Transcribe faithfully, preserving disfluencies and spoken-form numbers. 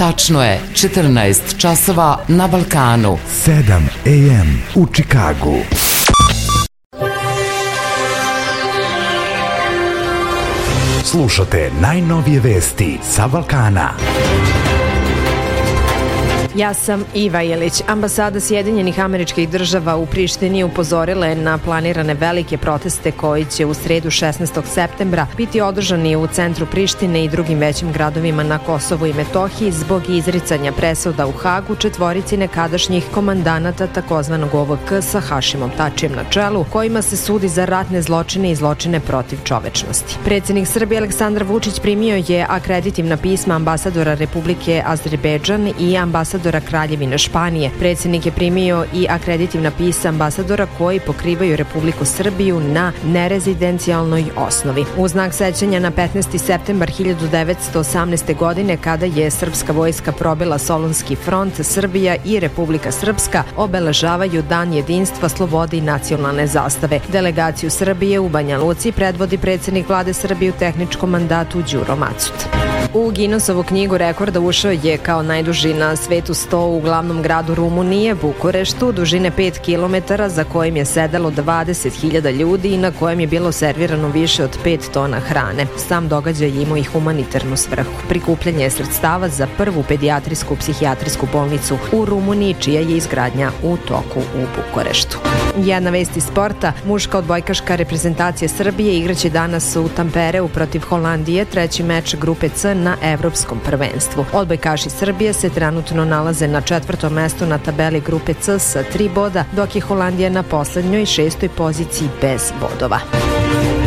Tačno je četrnaest časova na Balkanu. sedam a m u Čikagu. Slušate najnovije vesti sa Balkana. Ja sam Iva Ilić. Ambasada Sjedinjenih Američkih Država u Prištini upozorila je na planirane velike proteste koji će u sredu šesnaestog septembra biti održani u centru Prištine i drugim većim gradovima na Kosovu i Metohiji zbog izricanja presuda u Hagu četvorici nekadašnjih komandanata takozvanog O V K sa Hašimom Tačijem na čelu, kojima se sudi za ratne zločine i zločine protiv čovečnosti. Predsjednik Srbije Aleksandar Vučić primio je akreditivna pisma ambasadora Republike Azerbejdžan i ambasadora Kraljevine Španije. Predsjednik je primio i akreditivna pisma ambasadora koji pokrivaju Republiku Srbiju na nerezidencijalnoj osnovi. U znak sećanja na petnaesti septembar hiljadu devetsto osamnaeste. godine, kada je srpska vojska probila Solunski front, Srbija i Republika Srpska obeležavaju Dan jedinstva, slobode i nacionalne zastave. Delegaciju Srbije u Banja Luci predvodi predsjednik vlade Srbije u tehničkom mandatu Đuro Macut. U Guinnessovu knjigu rekorda ušao je kao najduži na svetu sto u glavnom gradu Rumunije, Bukureštu, dužine pet kilometara, za kojim je sedelo dvadeset hiljada ljudi i na kojem je bilo servirano više od pet tona hrane. Sam događaj imao i humanitarnu svrhu. Prikupljanje sredstava za prvu pedijatrijsku psihijatrijsku bolnicu u Rumuniji, čija je izgradnja u toku u Bukureštu. Jedna vest iz sporta. Muška odbojkaška reprezentacija Srbije igraće danas u Tampereu protiv Holandije, treći meč grupe C na evropskom prvenstvu. Odbojkaši Srbije se trenutno nalaze na četvrtom mestu na tabeli grupe C sa tri boda, dok je Holandija na poslednjoj šestoj poziciji bez bodova.